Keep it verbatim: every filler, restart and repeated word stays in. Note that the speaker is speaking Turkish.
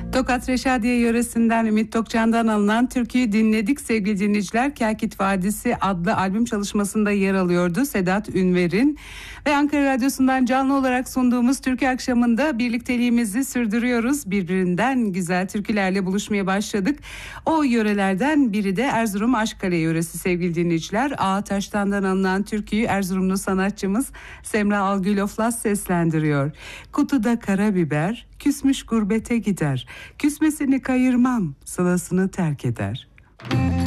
Tokat Reşadiye yöresinden Ümit Tokcan'dan alınan türküyü dinledik sevgili dinleyiciler. Kelkit Vadisi adlı albüm çalışmasında yer alıyordu Sedat Ünver'in. Ve Ankara Radyosu'ndan canlı olarak sunduğumuz türkü akşamında birlikteliğimizi sürdürüyoruz. Birbirinden güzel türkülerle buluşmaya başladık. O yörelerden biri de Erzurum Aşkale yöresi sevgili dinleyiciler. Ağa Taştan'dan alınan türküyü Erzurumlu sanatçımız Semra Algül Oflas seslendiriyor. Kutuda karabiber, küsmüş gurbete gider. Küsmesini kayırmam, sılasını terk eder.